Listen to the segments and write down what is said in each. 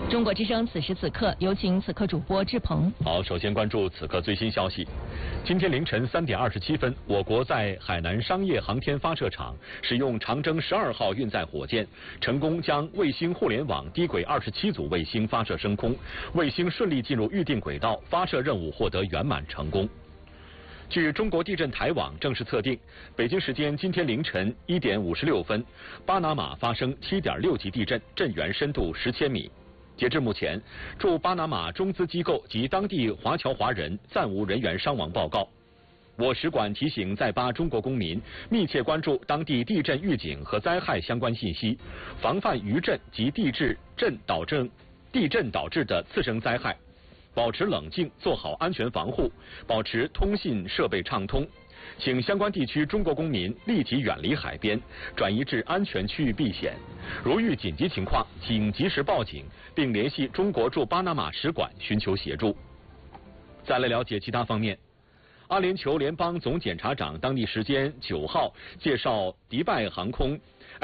中国之声此时此刻，有请此刻主播志鹏。 好，首先关注此刻最新消息。今天凌晨3点27分，我国在海南商业航天发射场使用长征12号运载火箭，成功将卫星互联网低轨27组卫星发射升空，卫星顺利进入预定轨道，发射任务获得圆满成功。据中国地震台网正式测定，北京时间今天凌晨1点56分，巴拿马发生7.6级地震，震源深度10千米。截至目前，驻巴拿马中资机构及当地华侨华人暂无人员伤亡报告。我使馆提醒在巴中国公民密切关注当地地震预警和灾害相关信息，防范余震及地震导致的次生灾害，保持冷静，做好安全防护，保持通信设备畅通。请相关地区中国公民立即远离海边，转移至安全区域避险。如遇紧急情况，请及时报警，并联系中国驻巴拿马使馆寻求协助。再来了解其他方面。阿联酋联邦总检察长当地时间9号介绍迪拜航空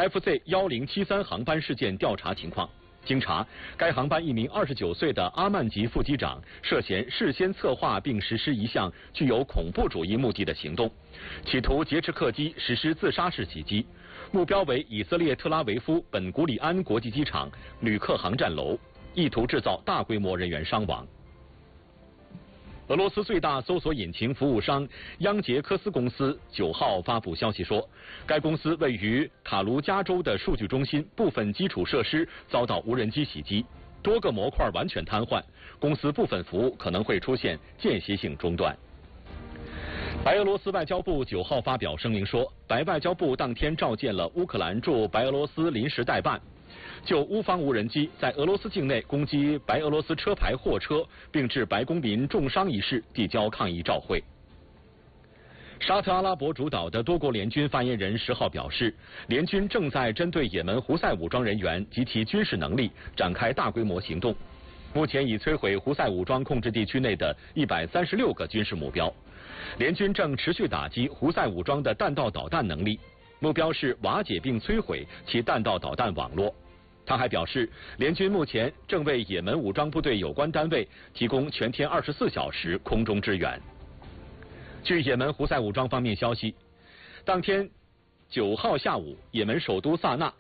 FZ1073航班事件调查情况。经查，该航班一名29岁的阿曼籍副机长涉嫌事先策划并实施一项具有恐怖主义目的的行动，企图劫持客机实施自杀式袭击，目标为以色列特拉维夫本古里安国际机场旅客航站楼，意图制造大规模人员伤亡。俄罗斯最大搜索引擎服务商央杰科斯公司9号发布消息说，该公司位于卡卢加州的数据中心部分基础设施遭到无人机袭击，多个模块完全瘫痪，公司部分服务可能会出现间歇性中断。白俄罗斯外交部9号发表声明说，白外交部当天召见了乌克兰驻白俄罗斯临时代办，就乌方无人机在俄罗斯境内攻击白俄罗斯车牌货车并致白公民重伤一事递交抗议照会。沙特阿拉伯主导的多国联军发言人10号表示，联军正在针对也门胡塞武装人员及其军事能力展开大规模行动，目前已摧毁胡塞武装控制地区内的136个军事目标。联军正持续打击胡塞武装的弹道导弹能力，目标是瓦解并摧毁其弹道导弹网络。他还表示，联军目前正为也门武装部队有关单位提供全天24小时空中支援。据也门胡塞武装方面消息，当天9号下午，也门首都萨那